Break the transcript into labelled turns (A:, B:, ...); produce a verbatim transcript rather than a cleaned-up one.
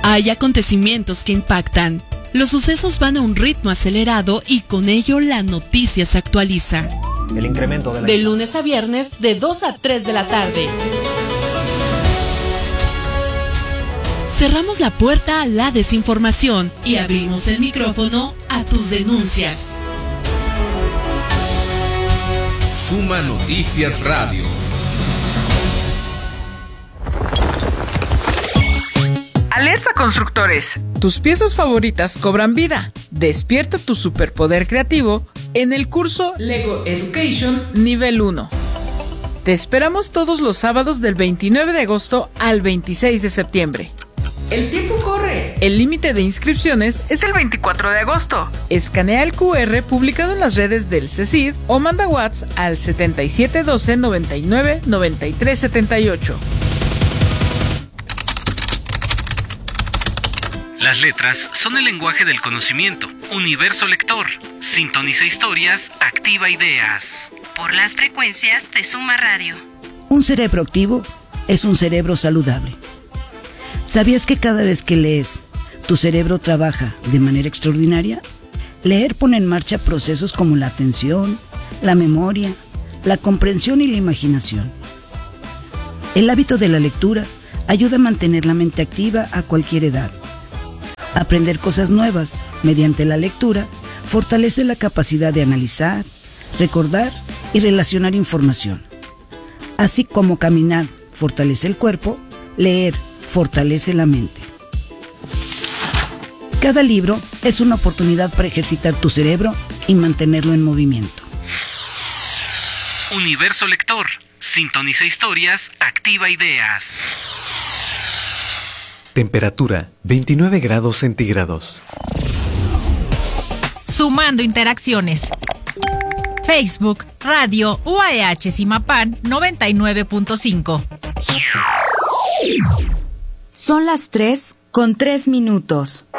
A: Hay acontecimientos que impactan. Los sucesos van a un ritmo acelerado y con ello la noticia se actualiza.
B: El incremento de la...
A: De lunes a viernes, de dos a tres de la tarde. Cerramos la puerta a la desinformación y abrimos el micrófono a tus denuncias.
C: Suma Noticias Radio.
D: Alerta constructores. Tus piezas favoritas cobran vida. Despierta tu superpoder creativo en el curso Lego Education Nivel uno. Te esperamos todos los sábados del veintinueve de agosto al veintiséis de septiembre. El tiempo corre. El límite de inscripciones es el veinticuatro de agosto. Escanea el cu erre publicado en las redes del CECID o manda WhatsApp al setenta y siete doce noventa y nueve noventa y tres setenta y ocho.
E: Las letras son el lenguaje del conocimiento. Universo lector. Sintoniza historias, activa ideas.
F: Por las frecuencias de Suma Radio.
G: Un cerebro activo es un cerebro saludable. ¿Sabías que cada vez que lees, tu cerebro trabaja de manera extraordinaria? Leer pone en marcha procesos como la atención, la memoria, la comprensión y la imaginación. El hábito de la lectura ayuda a mantener la mente activa a cualquier edad. Aprender cosas nuevas mediante la lectura fortalece la capacidad de analizar, recordar y relacionar información. Así como caminar fortalece el cuerpo, leer fortalece la mente. Cada libro es una oportunidad para ejercitar tu cerebro y mantenerlo en movimiento.
E: Universo lector. Sintoniza historias, activa ideas.
H: Temperatura veintinueve grados centígrados.
I: Sumando interacciones. Facebook, Radio U A E H Zimapán noventa y nueve punto cinco.
J: Son las tres con tres minutos.